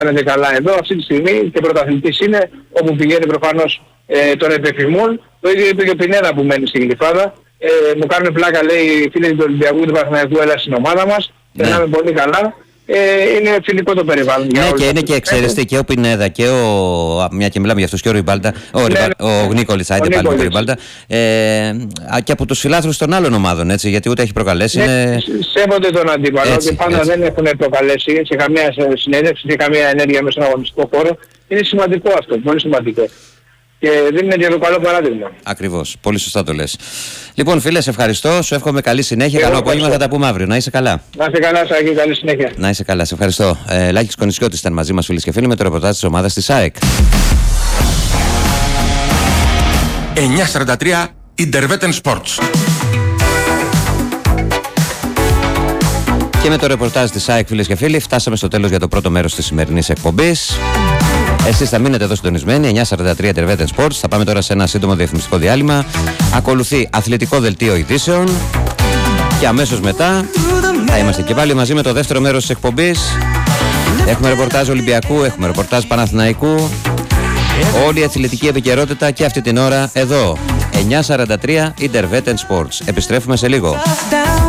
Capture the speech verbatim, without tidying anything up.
φαίνεται καλά εδώ αυτή τη στιγμή και πρωταθλητής είναι, όπου πηγαίνει προφανώς ε, τον επιθυμούν. Το ίδιο είπε και ο Πινέδα που μένει στην Γλυφάδα. Ε, μου κάνουν πλάκα, λέει, οι φίλοι του Ολυμπιακού και του Παναθηναϊκού, έλα στην ομάδα μας. Ναι. Περνάμε πολύ καλά. Ε, είναι φιλικό το περιβάλλον. Ναι, και είναι και εξαίρεστη και ο Πινέδα και ο. Μια και μιλάμε για αυτούς και ο Ριμπάλτα. Ο, ναι, Ριμπα... ναι, ο Νίκολιτς, άιντε πάλι με τον Ριμπάλτα. Ε, και από τους φιλάθλους των άλλων ομάδων, έτσι, γιατί ούτε έχει προκαλέσει. Ναι, είναι... Σέβονται τον αντίπαλο και πάντα έτσι. Δεν έχουν προκαλέσει σε καμία συνέντευξη, σε καμία ενέργεια μέσα στον αγωνιστικό χώρο. Είναι σημαντικό αυτό, πολύ σημαντικό. Και δεν είναι και το καλό παράδειγμα. Ακριβώς. Πολύ σωστά το λες. Λοιπόν, φίλε, σε ευχαριστώ. Σου εύχομαι καλή συνέχεια. Εγώ Καλό απόγευμα. Θα τα πούμε αύριο. Να είσαι καλά. Να είσαι καλά, Σάκη. Καλή συνέχεια. Να είσαι καλά. Σε ευχαριστώ. Ε, Λάκης Κονησιώτης ήταν μαζί μας, φίλες και φίλοι, με το ρεπορτάζ της ομάδας της ΑΕΚ. εννιακόσια σαράντα τρία Intervetten Sports. Και με το ρεπορτάζ της ΑΕΚ, φίλες και φίλοι, φτάσαμε στο τέλος για το πρώτο μέρος της σημερινής εκπομπής. Εσείς θα μείνετε εδώ συντονισμένοι, εννιακόσια σαράντα τρία Intervetten Sports. Θα πάμε τώρα σε ένα σύντομο διαφημιστικό διάλειμμα. Ακολουθεί αθλητικό δελτίο ειδήσεων. Και αμέσως μετά θα είμαστε και πάλι μαζί με το δεύτερο μέρος της εκπομπής. Έχουμε ρεπορτάζ Ολυμπιακού, έχουμε ρεπορτάζ Παναθηναϊκού. Όλη η αθλητική επικαιρότητα και αυτή την ώρα εδώ. εννιακόσια σαράντα τρία Intervetten Sports. Επιστρέφουμε σε λίγο.